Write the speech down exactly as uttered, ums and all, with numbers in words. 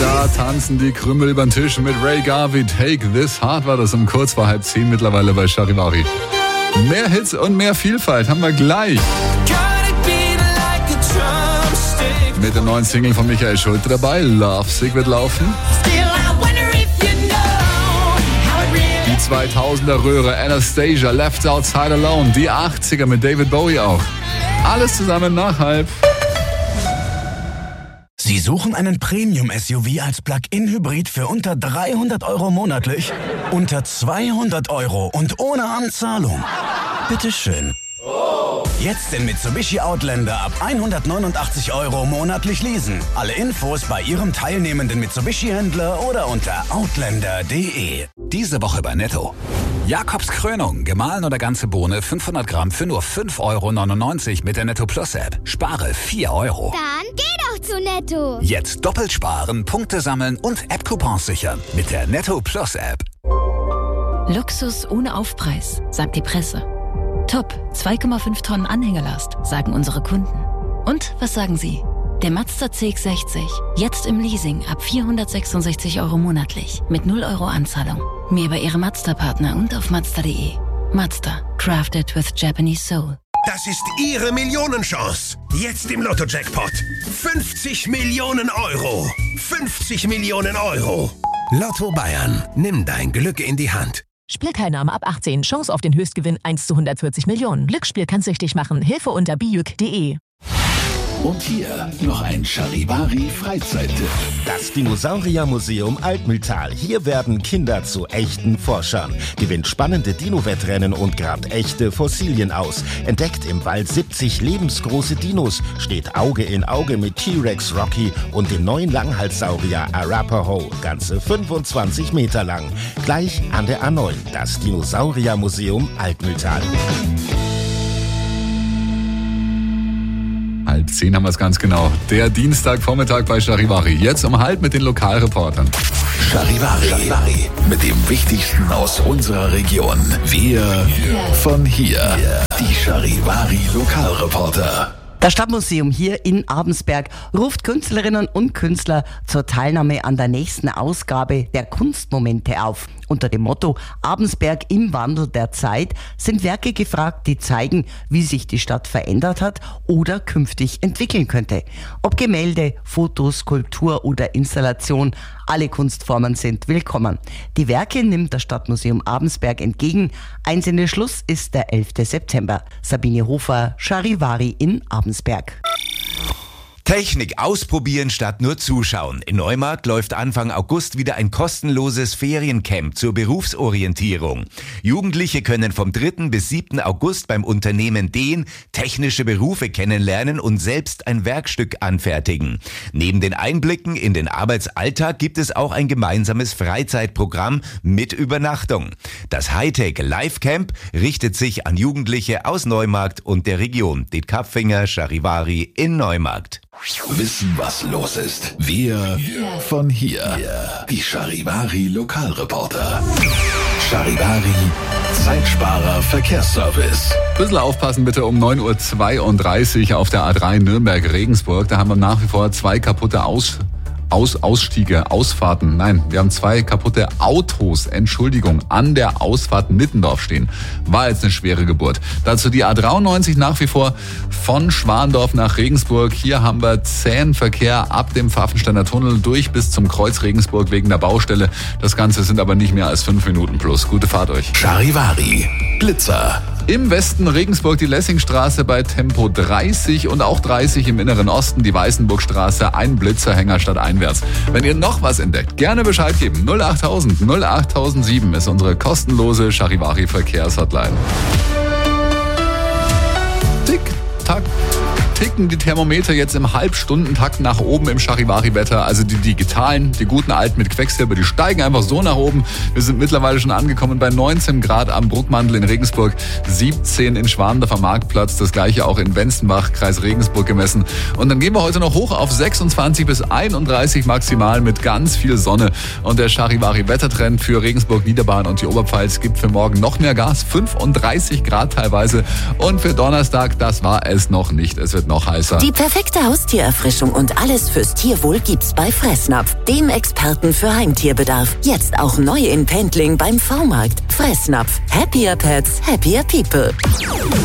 Da tanzen die Krümel über den Tisch mit Ray Garvey. Take This Heart war das um kurz vor halb zehn mittlerweile bei Charivari. Mehr Hits und mehr Vielfalt haben wir gleich. Mit der neuen Single von Michael Schulte dabei. Love Sick wird laufen. Die zweitausender Röhre Anastasia, Left Outside Alone. Die achtziger mit David Bowie auch. Alles zusammen nach halb. Sie suchen einen Premium-S U V als Plug-in-Hybrid für unter dreihundert Euro monatlich? Unter zweihundert Euro und ohne Anzahlung? Bitteschön. Jetzt den Mitsubishi Outlander ab hundertneunundachtzig Euro monatlich leasen. Alle Infos bei Ihrem teilnehmenden Mitsubishi-Händler oder unter outlander punkt de. Diese Woche bei Netto. Jakobs Krönung, gemahlen oder ganze Bohne, fünfhundert Gramm für nur fünf Euro neunundneunzig mit der Netto Plus App. Spare vier Euro. Dann geh doch zu Netto. Jetzt doppelt sparen, Punkte sammeln und App-Coupons sichern mit der Netto Plus App. Luxus ohne Aufpreis, sagt die Presse. Top, zwei Komma fünf Tonnen Anhängerlast, sagen unsere Kunden. Und was sagen Sie? Der Mazda C X sechzig, jetzt im Leasing ab vierhundertsechsundsechzig Euro monatlich, mit null Euro Anzahlung. Mehr bei Ihrem Mazda-Partner und auf mazda punkt de. Mazda, crafted with Japanese soul. Das ist Ihre Millionenchance. Jetzt im Lotto-Jackpot. fünfzig Millionen Euro. fünfzig Millionen Euro. Lotto Bayern. Nimm dein Glück in die Hand. Spielteilnahme ab achtzehn. Chance auf den Höchstgewinn eins zu hundertvierzig Millionen. Glücksspiel kann süchtig machen. Hilfe unter bijuk punkt de. Und hier noch ein Charivari-Freizeittipp. Das Dinosauriermuseum Altmühltal. Hier werden Kinder zu echten Forschern. Gewinnt spannende Dino-Wettrennen und grabt echte Fossilien aus. Entdeckt im Wald siebzig lebensgroße Dinos. Steht Auge in Auge mit T-Rex Rocky und dem neuen Langhalssaurier Arapaho. Ganze fünfundzwanzig Meter lang. Gleich an der A neun. Das Dinosauriermuseum Altmühltal. Halb zehn haben wir es ganz genau. Der Dienstagvormittag bei Charivari. Jetzt um halb mit den Lokalreportern. Charivari. Charivari. Mit dem Wichtigsten aus unserer Region. Wir von hier. Die Charivari Lokalreporter. Das Stadtmuseum hier in Abensberg ruft Künstlerinnen und Künstler zur Teilnahme an der nächsten Ausgabe der Kunstmomente auf. Unter dem Motto Abensberg im Wandel der Zeit sind Werke gefragt, die zeigen, wie sich die Stadt verändert hat oder künftig entwickeln könnte. Ob Gemälde, Fotos, Skulptur oder Installation, alle Kunstformen sind willkommen. Die Werke nimmt das Stadtmuseum Abensberg entgegen. Einsendeschluss ist der elfter September. Sabine Hofer, Charivari in Abensberg. Technik ausprobieren statt nur zuschauen. In Neumarkt läuft Anfang August wieder ein kostenloses Feriencamp zur Berufsorientierung. Jugendliche können vom dritten bis siebten August beim Unternehmen Dehn technische Berufe kennenlernen und selbst ein Werkstück anfertigen. Neben den Einblicken in den Arbeitsalltag gibt es auch ein gemeinsames Freizeitprogramm mit Übernachtung. Das Hightech Live Camp richtet sich an Jugendliche aus Neumarkt und der Region. Diet Kapfinger, Charivari in Neumarkt. Wissen, was los ist. Wir von hier. Die Charivari Lokalreporter. Charivari Zeitsparer Verkehrsservice. Bisschen aufpassen bitte um neun Uhr zweiunddreißig auf der A drei Nürnberg-Regensburg. Da haben wir nach wie vor zwei kaputte Aus... Aus, Ausstiege, Ausfahrten. Nein, wir haben zwei kaputte Autos, Entschuldigung, an der Ausfahrt Mittendorf stehen. War jetzt eine schwere Geburt. Dazu die A dreiundneunzig nach wie vor von Schwandorf nach Regensburg. Hier haben wir zähen Verkehr ab dem Pfaffensteiner Tunnel durch bis zum Kreuz Regensburg wegen der Baustelle. Das Ganze sind aber nicht mehr als fünf Minuten plus. Gute Fahrt euch. Charivari Blitzer. Im Westen Regensburg die Lessingstraße bei Tempo dreißig und auch dreißig im Inneren Osten die Weißenburgstraße, ein Blitzerhänger statt einwärts. Wenn ihr noch was entdeckt, gerne Bescheid geben. null achttausend null achttausendsieben ist unsere kostenlose Charivari Verkehrshotline. Tick, tack. Ticken die Thermometer jetzt im Halbstundentakt nach oben im Charivari-Wetter. Also die digitalen, die guten alten mit Quecksilber, die steigen einfach so nach oben. Wir sind mittlerweile schon angekommen bei neunzehn Grad am Bruckmandel in Regensburg, siebzehn in Schwandorfer Marktplatz, das gleiche auch in Wenzenbach, Kreis Regensburg gemessen. Und dann gehen wir heute noch hoch auf sechsundzwanzig bis einunddreißig maximal mit ganz viel Sonne. Und der Charivari-Wettertrend für Regensburg, Niederbayern und die Oberpfalz gibt für morgen noch mehr Gas, fünfunddreißig Grad teilweise. Und für Donnerstag, das war es noch nicht. Es wird noch heißer. Die perfekte Haustiererfrischung und alles fürs Tierwohl gibt's bei Fressnapf, dem Experten für Heimtierbedarf. Jetzt auch neu in Pendling beim V-Markt. Fressnapf. Happier Pets, happier people.